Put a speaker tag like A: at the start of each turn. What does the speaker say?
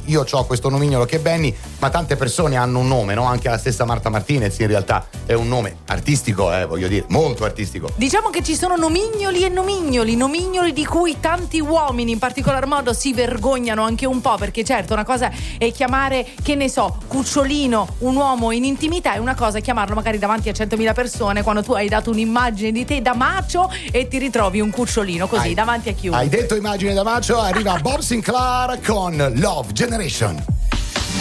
A: io ho questo nomignolo che è Benny, ma tante persone hanno un nome, no? Anche la stessa Marta Martinez in realtà è un nome artistico, voglio dire, molto artistico.
B: Diciamo che ci sono nomignoli e nomignoli di cui tanti uomini in particolar modo si vergognano anche un po', perché certo una cosa è chiamare, che ne so, cucciolino un uomo in intimità, e una cosa è chiamarlo magari davanti a 100.000 persone quando tu hai dato un'immagine di te da macio e ti ritrovi un cucciolino così davanti a chiunque.
A: Hai detto immagine da macio, arriva Bob Sinclair con Love Generation.